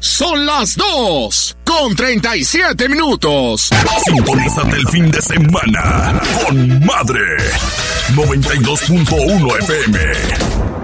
Son las 2:37. Sintonízate el fin de semana con Madre 92.1 FM.